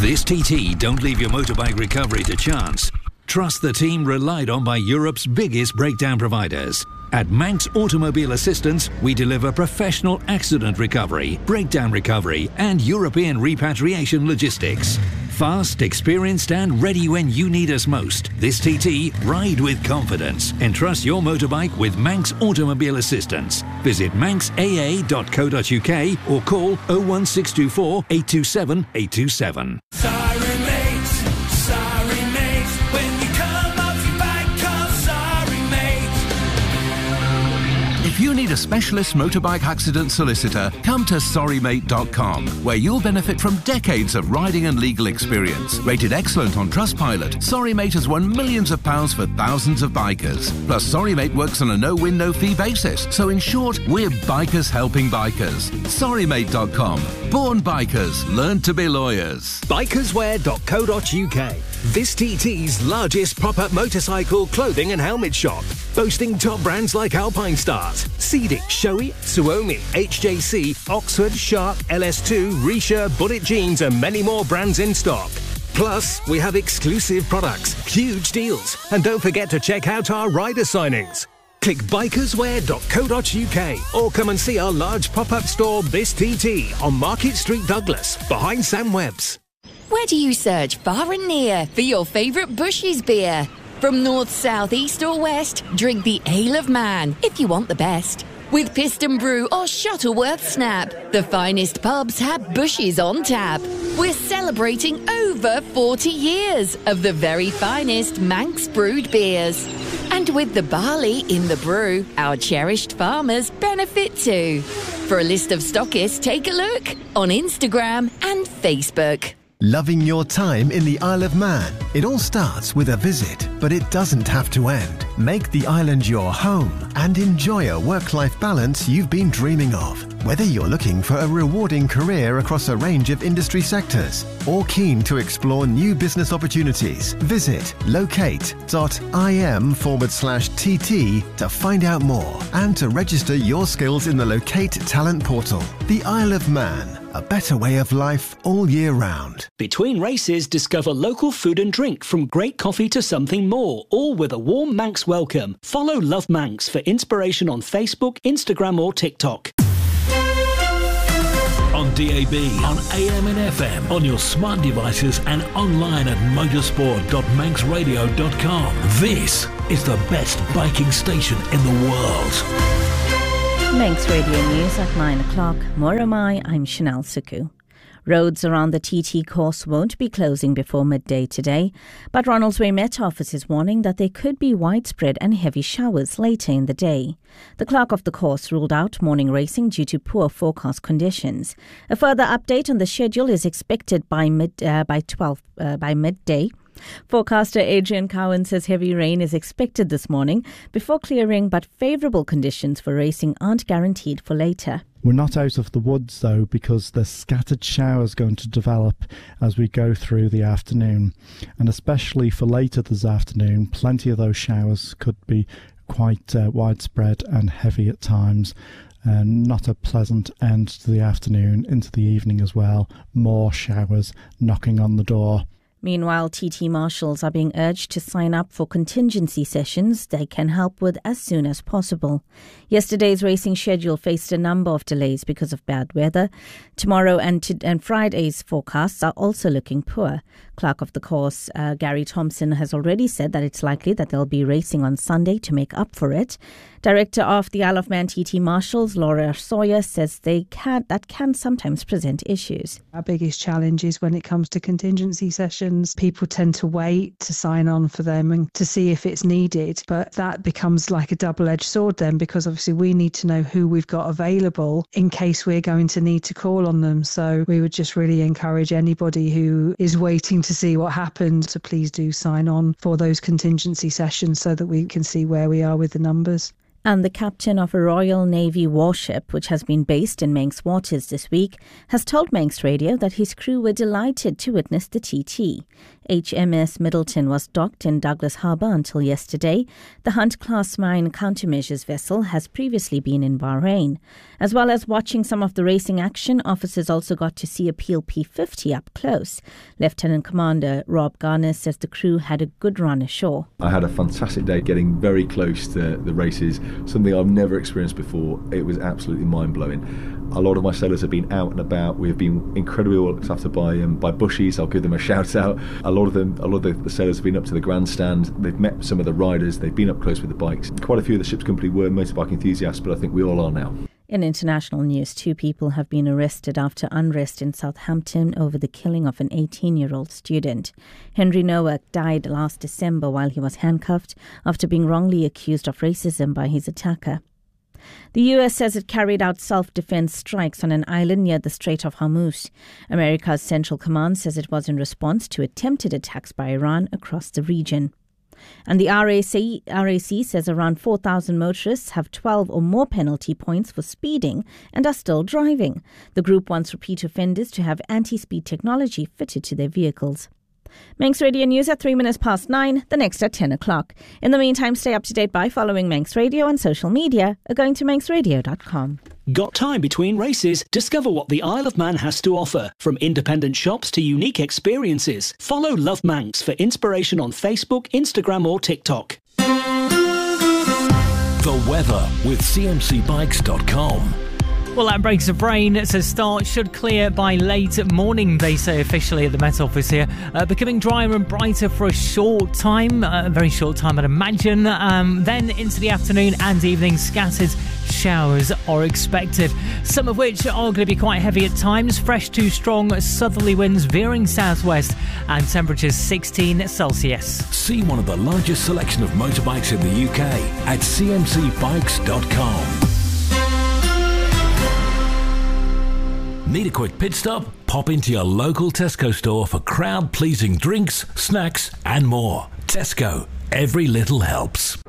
This TT don't leave your motorbike recovery to chance. Trust the team relied on by Europe's biggest breakdown providers. At Manx Automobile Assistance, we deliver professional accident recovery, breakdown recovery, and European repatriation logistics. Fast, experienced, and ready when you need us most. This TT, ride with confidence. Entrust your motorbike with Manx Automobile Assistance. Visit manxaa.co.uk or call 01624 827 827. If you need a specialist motorbike accident solicitor, come to sorrymate.com, where you'll benefit from decades of riding and legal experience. Rated excellent on Trustpilot, Sorrymate has won millions of pounds for thousands of bikers. Plus, Sorrymate works on a no-win, no-fee basis. So in short, we're bikers helping bikers. Sorrymate.com. Born bikers, learn to be lawyers. Bikerswear.co.uk. This TT's largest pop-up motorcycle clothing and helmet shop, boasting top brands like Alpine Stars, Cedic, Shoei, Suomi, HJC, Oxford, Shark, LS2, Risha, Bullet Jeans and many more brands in stock. Plus, we have exclusive products, huge deals, and don't forget to check out our rider signings. Click bikerswear.co.uk or come and see our large pop-up store This TT on Market Street, Douglas, behind Sam Webb's. Where do you search far and near for your favourite Bush's beer? From north, south, east or west, drink the Ale of Man if you want the best. With Piston Brew or Shuttleworth Snap, the finest pubs have Bush's on tap. We're celebrating over 40 years of the very finest Manx brewed beers. And with the barley in the brew, our cherished farmers benefit too. For a list of stockists, take a look on Instagram and Facebook. Loving your time in the Isle of Man? It all starts with a visit, but it doesn't have to end. Make the island your home and enjoy a work-life balance you've been dreaming of. Whether you're looking for a rewarding career across a range of industry sectors or keen to explore new business opportunities, visit locate.im/TT to find out more and to register your skills in the Locate Talent Portal. The Isle of Man. A better way of life all year round. Between races, discover local food and drink, from great coffee to something more, all with a warm Manx welcome. Follow Love Manx for inspiration on Facebook, Instagram or TikTok. On DAB, on AM and FM, on your smart devices and online at motorsport.manxradio.com. This is the best biking station in the world. Manx Radio News at 9 o'clock. Moramai, I'm Chanel Suku. Roads around the TT course won't be closing before midday today, but Ronaldsway Met Office is warning that there could be widespread and heavy showers later in the day. The clerk of the course ruled out morning racing due to poor forecast conditions. A further update on the schedule is expected by midday. Forecaster Adrian Cowan says heavy rain is expected this morning before clearing, but favourable conditions for racing aren't guaranteed for later. We're not out of the woods though, because there's scattered showers going to develop as we go through the afternoon, and especially for later this afternoon, plenty of those showers could be quite widespread and heavy at times. Not a pleasant end to the afternoon, into the evening as well. More showers knocking on the door. Meanwhile, TT marshals are being urged to sign up for contingency sessions they can help with as soon as possible. Yesterday's racing schedule faced a number of delays because of bad weather. Tomorrow and Friday's forecasts are also looking poor. Clerk of the course, Gary Thompson, has already said that it's likely that they'll be racing on Sunday to make up for it. Director of the Isle of Man TT Marshals, Laura Sawyer, says that can sometimes present issues. Our biggest challenge is when it comes to contingency sessions. People tend to wait to sign on for them and to see if it's needed. But that becomes like a double-edged sword then, because obviously we need to know who we've got available in case we're going to need to call on them. So we would just really encourage anybody who is waiting to see what happens to please do sign on for those contingency sessions so that we can see where we are with the numbers. And the captain of a Royal Navy warship, which has been based in Manx waters this week, has told Manx Radio that his crew were delighted to witness the TT. HMS Middleton was docked in Douglas Harbour until yesterday. The Hunt-class mine countermeasures vessel has previously been in Bahrain. As well as watching some of the racing action, officers also got to see a Peel P50 up close. Lieutenant Commander Rob Garner says the crew had a good run ashore. I had a fantastic day getting very close to the races, something I've never experienced before. It was absolutely mind-blowing. A lot of my sailors have been out and about. We've been incredibly well looked after by Bushies. I'll give them a shout out. A lot of the sailors have been up to the grandstand. They've met some of the riders. They've been up close with the bikes. Quite a few of the ship's company were motorbike enthusiasts, but I think we all are now. In international news, 2 people have been arrested after unrest in Southampton over the killing of an 18-year-old student. Henry Nowak died last December while he was handcuffed after being wrongly accused of racism by his attacker. The US says it carried out self-defense strikes on an island near the Strait of Hormuz. America's Central Command says it was in response to attempted attacks by Iran across the region. And the RAC says around 4,000 motorists have 12 or more penalty points for speeding and are still driving. The group wants repeat offenders to have anti-speed technology fitted to their vehicles. Manx Radio News at 9:03, the next at 10 o'clock. In the meantime, stay up to date by following Manx Radio on social media or going to manxradio.com. Got time between races? Discover what the Isle of Man has to offer. From independent shops to unique experiences. Follow Love Manx for inspiration on Facebook, Instagram or TikTok. The weather with cmcbikes.com. Well, that breaks of rain. It says start should clear by late morning, they say officially at the Met Office here. Becoming drier and brighter for a short time, a very short time I'd imagine. Then into the afternoon and evening, scattered showers are expected, some of which are going to be quite heavy at times. Fresh to strong southerly winds veering southwest and temperatures 16 Celsius. See one of the largest selection of motorbikes in the UK at cmcbikes.com. Need a quick pit stop? Pop into your local Tesco store for crowd-pleasing drinks, snacks and more. Tesco. Every little helps.